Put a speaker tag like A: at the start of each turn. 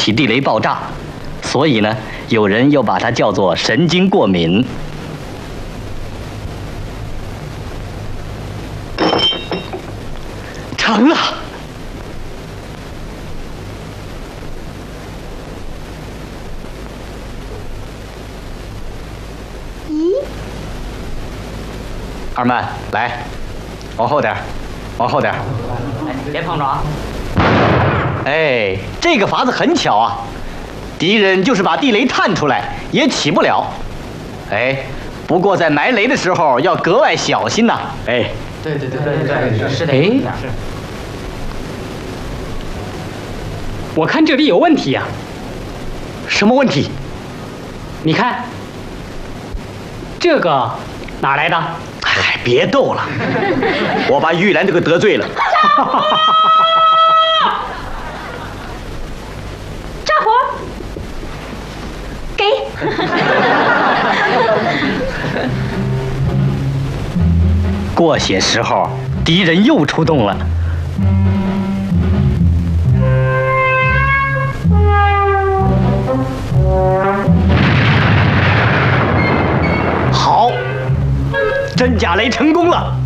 A: 起地雷爆炸，所以呢，有人又把它叫做神经过敏。成了。
B: 咦？
A: 二曼，来，往后点，往后点。别碰着啊！哎，这个法子很巧啊，敌人就是把地雷探出来，也起不了。哎，不过在埋雷的时候要格外小心呐。哎，
C: 对，是的。
D: 哎，我看这里有问题呀。
A: 什么问题？
D: 你看，这个哪来的？
A: 哎，别逗了，我把玉兰这个得罪了。
B: 炸火！给。
A: 过些时候，敌人又出动了。好，真假雷成功了。